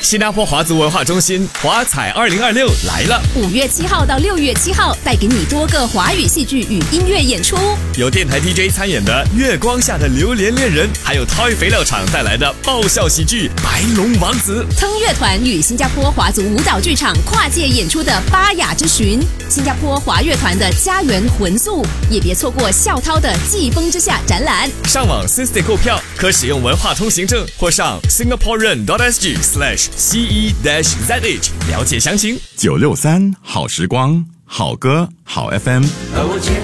新加坡华族文化中心华彩2026来了 ，5月7号到6月7号，带给你多个华语戏剧与音乐演出， 有电台 DJ 参演的《月光下的榴莲恋人》，还有 Toy 肥料厂带来的爆笑喜剧《白龙王子》。 腾乐团与新加坡华族舞蹈剧场跨界演出的《巴雅之寻》，新加坡华乐团的家园魂宿，也别错过校涛的《季风之下》展览。 上网 System 购票，可使用文化通行证或上 singaporean.sg/ce-zh 了解详情。 963好时光，好歌好 FM。